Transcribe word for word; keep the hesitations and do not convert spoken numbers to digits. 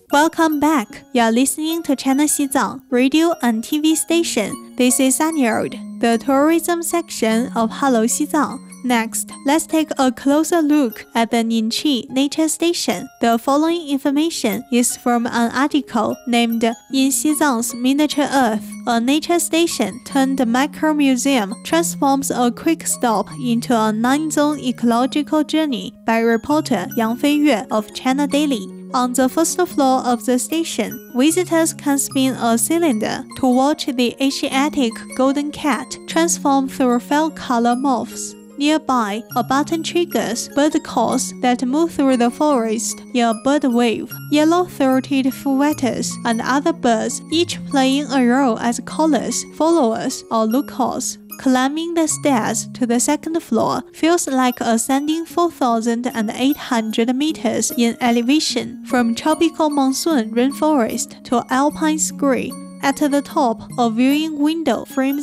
Welcome back. You're listening to China Xizang Radio and T V station. This is Anyard, the tourism section of Hello Xizang. Next, let's take a closer look at the Ningqi Nature Station. The following information is from an article named In Xizang's Miniature Earth. A nature station turned micro-museum transforms a quick stop into a nine-zone ecological journey by reporter Yang Feiyue of China Daily. On the first floor of the station, visitors can spin a cylinder to watch the Asiatic golden cat transform through felt-color moths. Nearby, a button triggers bird calls that move through the forest in a bird wave. Yellow-throated fouetters and other birds, each playing a role as callers, followers, or lookouts. Climbing the stairs to the second floor feels like ascending four thousand eight hundred meters in elevation, from tropical monsoon rainforest to alpine scree. At the top, a viewing window frames